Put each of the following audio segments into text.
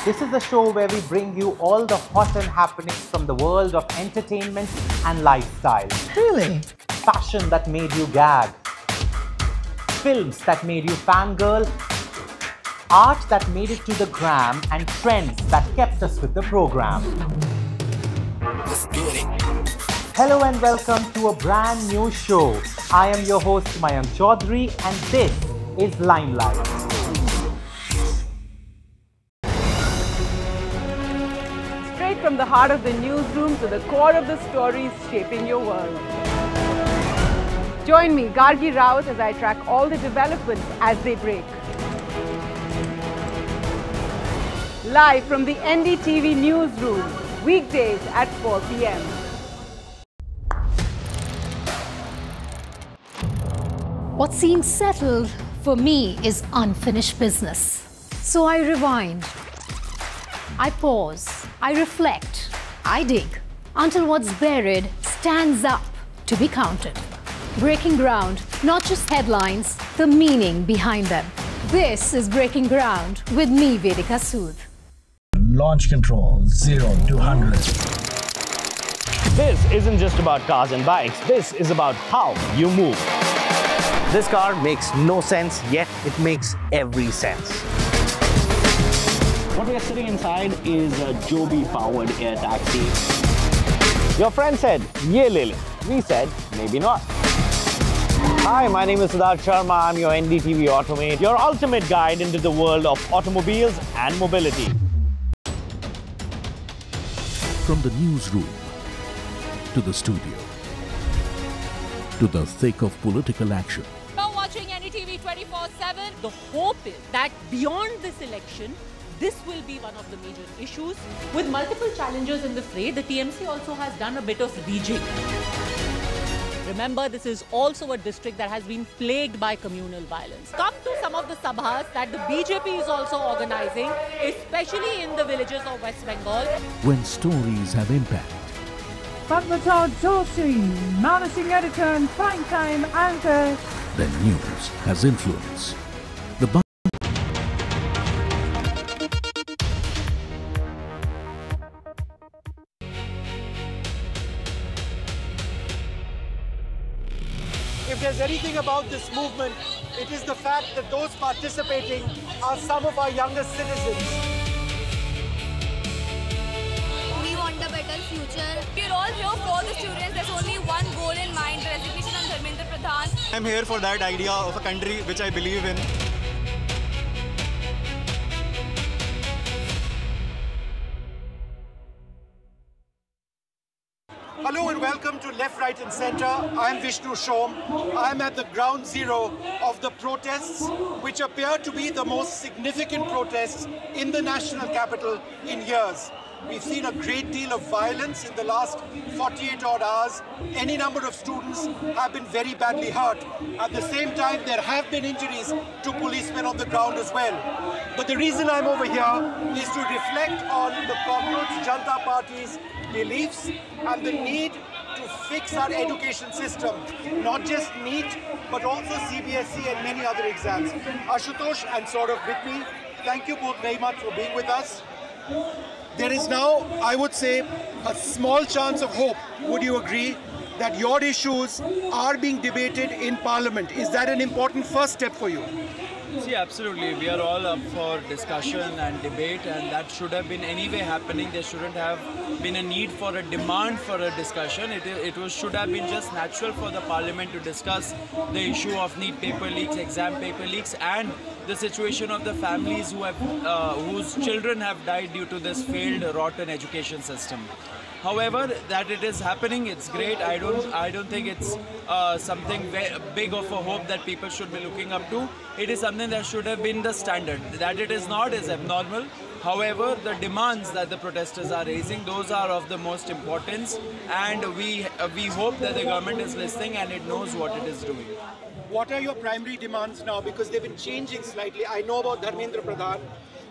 This is the show where we bring you all the hot and happenings from the world of entertainment and lifestyle. Really? Fashion that made you gag. Films that made you fangirl. Art that made it to the gram, and trends that kept us with the program. Let's get it. Hello and welcome to a brand new show. I am your host Mayank Chaudhary and this is Limelight. Straight from the heart of the newsroom to the core of the stories shaping your world. Join me, Gargi Raut, as I track all the developments as they break. Live from the NDTV newsroom, weekdays at 4 p.m. What seems settled for me is unfinished business. So I rewind, I pause, I reflect, I dig, until what's buried stands up to be counted. Breaking ground, not just headlines, the meaning behind them. This is Breaking Ground with me, Vedika Sood. Launch control, 0 to 100. This isn't just about cars and bikes, this is about how you move. This car makes no sense, yet it makes every sense. What we are sitting inside is a Joby-powered air taxi. Your friend said, "Ye le le." We said, maybe not. Hi, my name is Siddharth Sharma. I'm your NDTV Automate, your ultimate guide into the world of automobiles and mobility. From the newsroom to the studio to the thick of political action. You're watching NDTV 24/7. The hope is that beyond this election, this will be one of the major issues. With multiple challengers in the fray, the TMC also has done a bit of rejigging. Remember, this is also a district that has been plagued by communal violence. Come to some of the sabhas that the BJP is also organizing, especially in the villages of West Bengal. When stories have impact. Padmaja Joshi, managing editor and prime-time anchor. Then news has influence. If there's anything about this movement, it is the fact that those participating are some of our youngest citizens. We want a better future. We're all here for the students. There's only one goal in mind, the resignation of Dharmendra Pradhan. I'm here for that idea of a country which I believe in. Hello and welcome to Left, Right and Centre. I'm Vishnu Shom. I'm at the ground zero of the protests, which appear to be the most significant protests in the national capital in years. We've seen a great deal of violence in the last 48 odd hours. Any number of students have been very badly hurt. At the same time, there have been injuries to policemen on the ground as well. But the reason I'm over here is to reflect on the Cockroach Janata Party's beliefs and the need to fix our education system, not just NEET, but also CBSE and many other exams. Ashutosh and Saurav with me, thank you both very much for being with us. There is now, I would say, a small chance of hope. Would you agree that your issues are being debated in Parliament? Is that an important first step for you? See, absolutely. We are all up for discussion and debate, and that should have been anyway happening. There shouldn't have been a need for a demand for a discussion. Should have been just natural for the Parliament to discuss the issue of NEET paper leaks, exam paper leaks, and the situation of the families whose children have died due to this failed, rotten education system. However, that it is happening, it's great. I don't think it's something very big of a hope that people should be looking up to. It is something that should have been the standard. That it is not is abnormal. However, the demands that the protesters are raising, those are of the most importance, and we hope that the government is listening and it knows what it is doing. What are your primary demands now? Because they've been changing slightly. I know about Dharmendra Pradhan.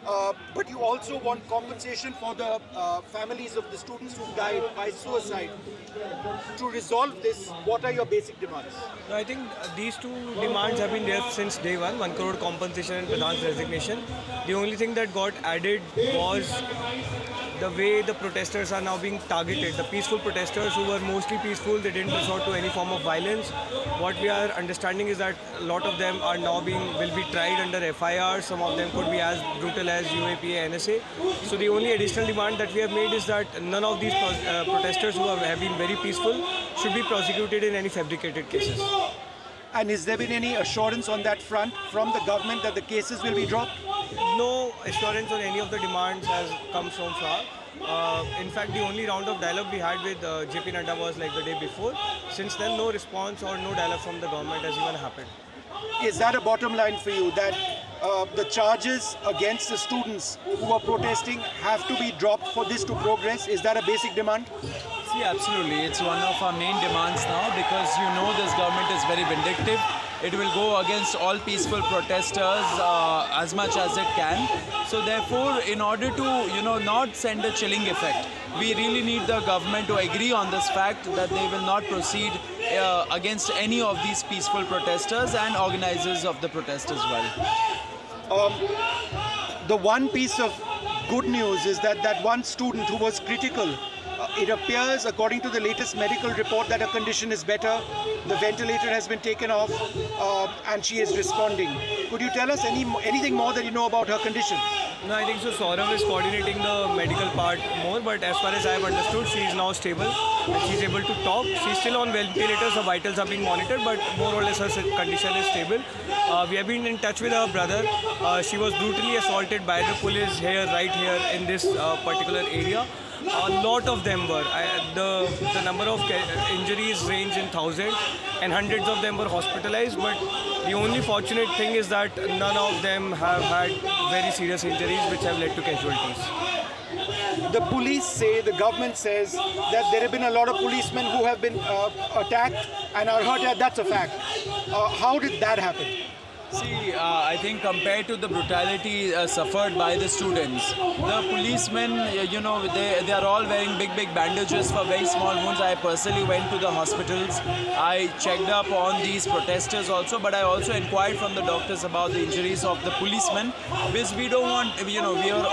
but you also want compensation for the families of the students who died by suicide. To resolve this, what are your basic demands? No, I think these two demands have been there since day one, 1 crore compensation and Pradhan's resignation. The only thing that got added was the way the protesters are now being targeted. The peaceful protesters who were mostly peaceful, they didn't resort to any form of violence. What we are understanding is that a lot of them are now will be tried under FIR. Some of them could be as brutal as UAPA, NSA. So the only additional demand that we have made is that none of these protesters who have been very peaceful should be prosecuted in any fabricated cases. And has there been any assurance on that front from the government that the cases will be dropped? No assurance on any of the demands has come so far. In fact, the only round of dialogue we had with JP Nadda was like the day before. Since then, no response or no dialogue from the government has even happened. Is that a bottom line for you, that the charges against the students who are protesting have to be dropped for this to progress? Is that a basic demand? See, absolutely. It's one of our main demands now, because you know this government is very vindictive. It will go against all peaceful protesters as much as it can. So therefore, in order to, not send a chilling effect, we really need the government to agree on this fact that they will not proceed against any of these peaceful protesters and organizers of the protest as well. The one piece of good news is that one student who was critical, it appears, according to the latest medical report, that her condition is better. The ventilator has been taken off and she is responding. Could you tell us anything more that you know about her condition? No, I think so. Saurav is coordinating the medical part more, but as far as I have understood, she is now stable. She's able to talk. She's still on ventilators, her vitals are being monitored, but more or less her condition is stable. We have been in touch with her brother. She was brutally assaulted by the police right here in this particular area. A lot of them were. The number of injuries range in thousands, and hundreds of them were hospitalized. But the only fortunate thing is that none of them have had very serious injuries which have led to casualties. The police say, the government says, that there have been a lot of policemen who have been attacked and are hurt. That's a fact. How did that happen? See, I think compared to the brutality suffered by the students, the policemen, they are all wearing big bandages for very small wounds. I personally went to the hospitals. I checked up on these protesters also, but I also inquired from the doctors about the injuries of the policemen, because we don't want, we are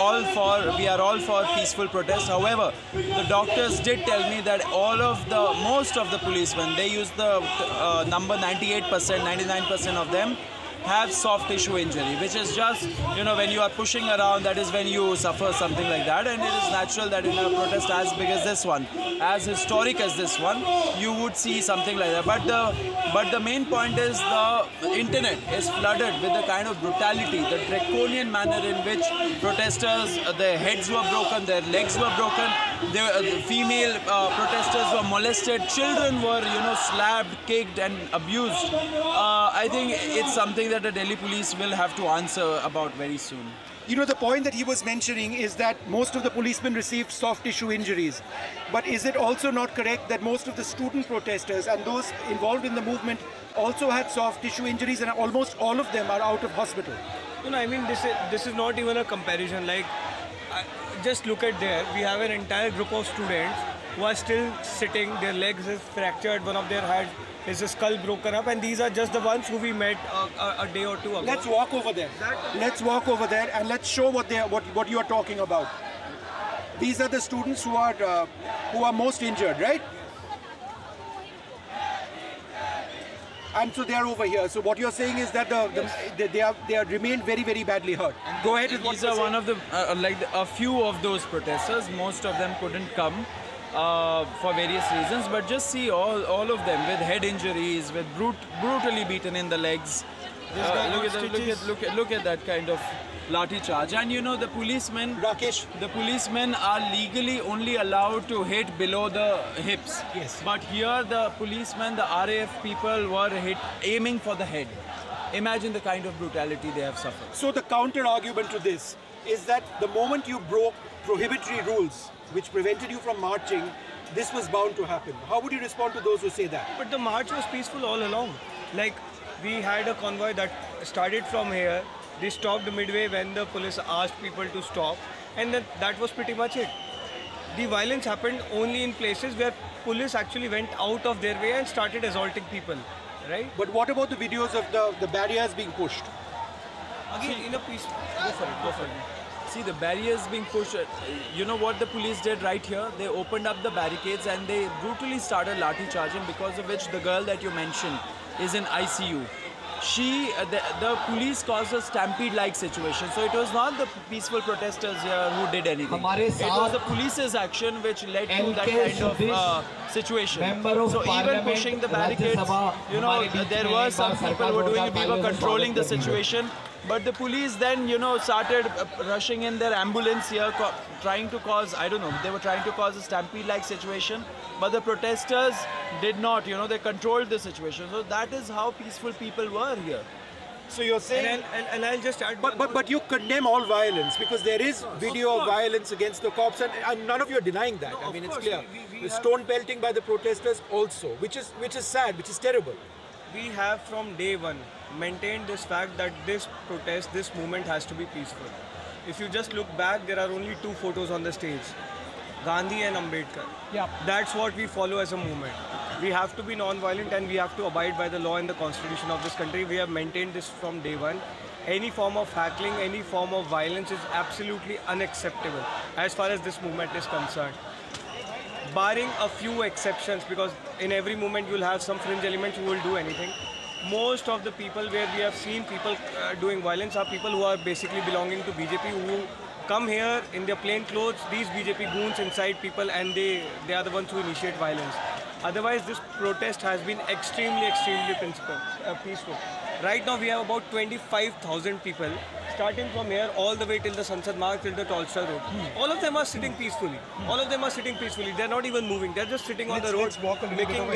all for peaceful protests. However, the doctors did tell me that most of the policemen, they use the number 98%, 99% of them have soft tissue injury, which is just, when you are pushing around, that is when you suffer something like that. And it is natural that in a protest as big as this one, as historic as this one, you would see something like that. But the main point is the internet is flooded with the kind of brutality, the draconian manner in which protesters, their heads were broken, their legs were broken, the female protesters were molested, children were, slapped, kicked and abused. I think it's something that the Delhi police will have to answer about very soon. The point that he was mentioning is that most of the policemen received soft tissue injuries. But is it also not correct that most of the student protesters and those involved in the movement also had soft tissue injuries, and almost all of them are out of hospital? I mean, this is not even a comparison. Like, just look at there. We have an entire group of students who are still sitting. Their legs is fractured. One of their heads is a skull broken up, and these are just the ones who we met a day or two ago. Let's walk over there. Let's walk over there and let's show what you are talking about. These are the students who are most injured, right? And so they are over here. So what you're saying is that they are remained very badly hurt. Go ahead. These are one of the a few of those protesters. Most of them couldn't come for various reasons, but just see all of them with head injuries, with brutally beaten in the legs. Look at that kind of lathi charge. And the policemen, Rakesh, the policemen are legally only allowed to hit below the hips. Yes. But here the policemen, the RAF people were aiming for the head. Imagine the kind of brutality they have suffered. So the counter argument to this is that the moment you broke prohibitory rules which prevented you from marching, this was bound to happen. How would you respond to those who say that? But the march was peaceful all along. Like, we had a convoy that started from here, They stopped midway when the police asked people to stop, and then that was pretty much it. The violence happened only in places where police actually went out of their way and started assaulting people, right? But what about the videos of the barriers being pushed? Again, in a piece, go for it. See, the barriers being pushed. You know what the police did right here? They opened up the barricades and they brutally started lathi charging, because of which the girl that you mentioned is in ICU. The police caused a stampede-like situation. So it was not the peaceful protesters here who did anything. It was the police's action which led to that kind of situation. So even pushing the barricades, you know, there were some people who were doing it. We were controlling the situation. But the police then, you know, started rushing in their ambulance here, trying to cause, I don't know, they were trying to cause a stampede-like situation. But the protesters did not, you know, they controlled the situation. So that is how peaceful people were here. So you're saying, and I'll just add. But you condemn all violence because there is video of violence against the cops, and none of you are denying that. No, I mean, it's course, clear. we The have- stone pelting by the protesters also, which is sad, which is terrible. We have from day one maintained this fact that this protest, this movement has to be peaceful. If you just look back, there are only two photos on the stage, Gandhi and Ambedkar. Yeah. That's what we follow as a movement. We have to be non-violent and we have to abide by the law and the constitution of this country. We have maintained this from day one. Any form of heckling, any form of violence is absolutely unacceptable as far as this movement is concerned. Barring a few exceptions, because in every movement you'll have some fringe elements who will do anything. Most of the people where we have seen people doing violence are people who are basically belonging to BJP, who come here in their plain clothes, these BJP goons incite people, and they are the ones who initiate violence. Otherwise, this protest has been extremely peaceful. Right now we have about 25,000 people, starting from here all the way till the Sansad Marg, till the Tolstoy Road. All of them are sitting peacefully. They're not even moving. They're just sitting on the road, making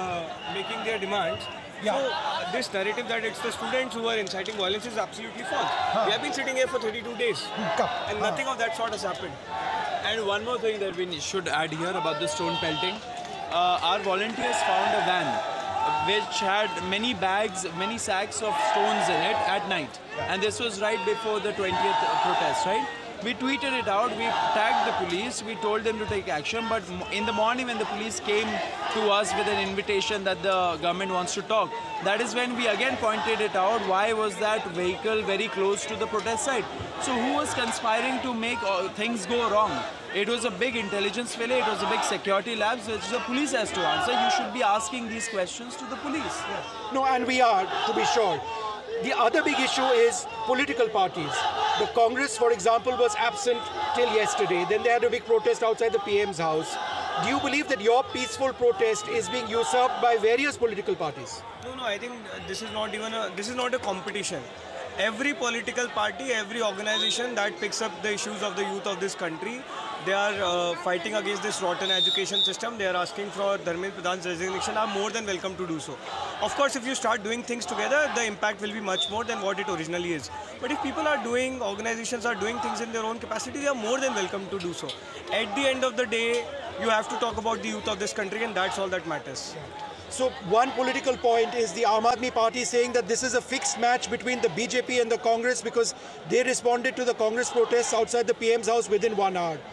their demands. Yeah. So this narrative that it's the students who are inciting violence is absolutely false. We have been sitting here for 32 days, and nothing of that sort has happened. And one more thing that we should add here about the stone pelting. Our volunteers found a van which had many bags, many sacks of stones in it at night. And this was right before the 20th protest, right? We tweeted it out, we tagged the police, we told them to take action, but in the morning when the police came to us with an invitation that the government wants to talk, that is when we again pointed it out, why was that vehicle very close to the protest site? So who was conspiring to make things go wrong? It was a big intelligence failure, it was a big security lapse, which the police has to answer. You should be asking these questions to the police. No, and we are, to be sure. The other big issue is political parties. The Congress, for example, was absent till yesterday. Then they had a big protest outside the PM's house. Do you believe that your peaceful protest is being usurped by various political parties? No, I think this is not a competition. Every political party, every organization that picks up the issues of the youth of this country, they are fighting against this rotten education system. They are asking for Dharmendra Pradhan's resignation, are more than welcome to do so. Of course, if you start doing things together, the impact will be much more than what it originally is. But if people are doing, organizations are doing things in their own capacity, they are more than welcome to do so. At the end of the day, you have to talk about the youth of this country, and that's all that matters. So one political point is the Aam Aadmi Party saying that this is a fixed match between the BJP and the Congress because they responded to the Congress protests outside the PM's house within 1 hour.